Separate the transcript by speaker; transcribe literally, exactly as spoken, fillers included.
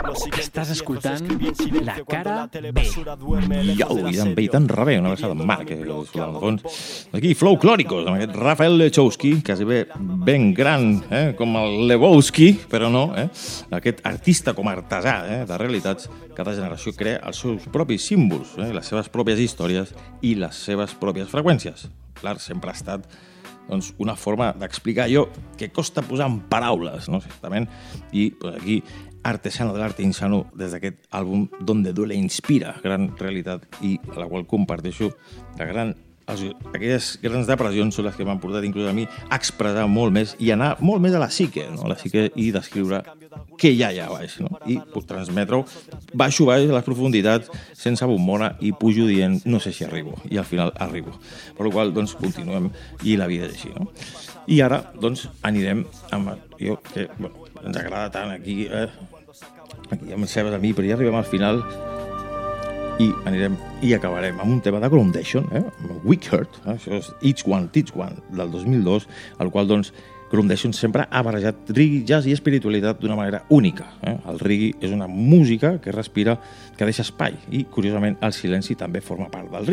Speaker 1: Estàs escoltant La Cara B.
Speaker 2: Yo, i d'en bé, tan rebé, una abraçada en Marc, que és al fons. Aquí, Flow Clònicos, amb aquest Rafael Lechowski, quasi bé ben gran, eh, com el Lebowski, però no, eh? Aquest artista com a artesà eh, de realitats, cada generació crea els seus propis símbols, eh, les seves pròpies històries i les seves pròpies freqüències. L'art sempre ha estat doncs, una forma d'explicar allò que costa posar en paraules, no? Certament. I pues, aquí, Artesano de l'Arte Insano, des d'aquest àlbum Donde Duele Inspira, gran realitat i a la qual comparteixo la gran, els, aquelles grans depressions són les que m'han portat inclús a mi a expressar molt més i anar molt més a la psique, no? A la psique i descriure què hi ha allà baix, no? I puc transmetre-ho baixo baix a les profunditats sense bombona i pujo dient no sé si arribo i al final arribo, per la qual doncs continuem i la vida és així, no? I ara doncs anirem amb jo que bueno, ens agrada tant aquí eh? aquí amb Sebas a mi, però ja arribem al final i anirem i acabarem amb un tema de Groundation, eh? Weak Heart, eh? Això és Each One, Teach One del dos mil dos, al qual doncs Groundation sempre ha barrejat reggae, jazz i espiritualitat d'una manera única. Eh? El reggae és una música que respira, que deixa espai i, curiosament, el silenci també forma part del reggae.